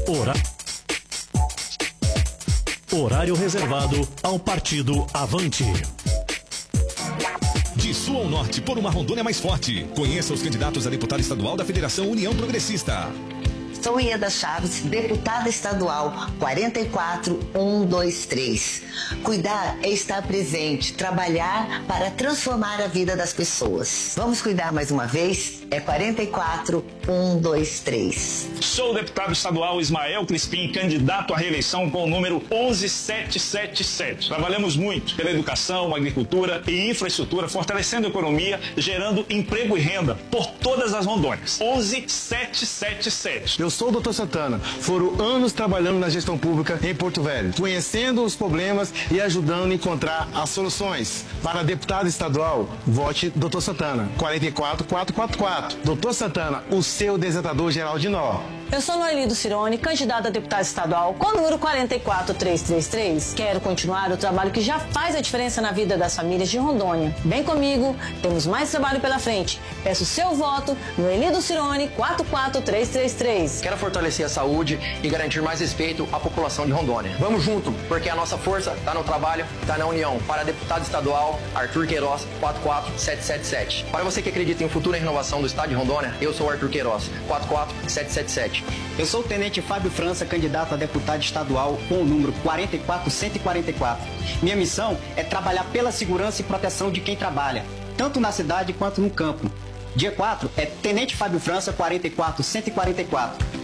Hora- Horário reservado ao Partido Avante. De sul ao norte, por uma Rondônia mais forte. Conheça os candidatos a deputado estadual da Federação União Progressista. Sou Ieda Chaves, deputada estadual 44123. Cuidar é estar presente, trabalhar para transformar a vida das pessoas. Vamos cuidar mais uma vez? É 44123. Sou o deputado estadual Ismael Crispim, candidato à reeleição com o número 11777. Trabalhamos muito pela educação, agricultura e infraestrutura, fortalecendo a economia, gerando emprego e renda por todas as Rondônias. 11777. Eu sou o Dr. Santana. Foram anos trabalhando na gestão pública em Porto Velho, conhecendo os problemas e ajudando a encontrar as soluções. Para deputado estadual, vote Dr. Santana, 44444. Dr. Santana, o seu desatador geral de nó. Eu sou Noeli do Cirone, candidata a deputada estadual com o número 44333. Quero continuar o trabalho que já faz a diferença na vida das famílias de Rondônia. Vem comigo, temos mais trabalho pela frente. Peço seu voto, Noeli do Cirone, 44333. Quero fortalecer a saúde e garantir mais respeito à população de Rondônia. Vamos junto, porque a nossa força está no trabalho, está na união. Para deputado estadual, Arthur Queiroz, 44777. Para você que acredita em um futuro e renovação do estado de Rondônia, eu sou Arthur Queiroz, 44777. Eu sou o Tenente Fábio França, candidato a deputado estadual com o número 44144. Minha missão é trabalhar pela segurança e proteção de quem trabalha, tanto na cidade quanto no campo. Dia 4 é Tenente Fábio França, 44144.